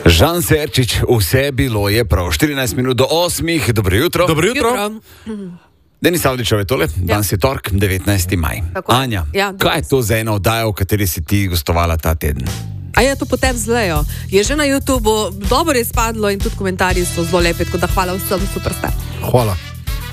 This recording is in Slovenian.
Žan Serčič, vse bilo je prav. 14 minut do 8. Dobro jutro. Dobro jutro. Denis Avdićev je tole, danes je torek, 19. maj. Tako. Anja, kaj je to za ena oddaja, v kateri si ti gostovala ta teden? A je to potem zlejo? Je že na YouTubu, dobro je spadlo in tudi komentarji so zelo lepi, tako da hvala vsem, super ste. Hvala.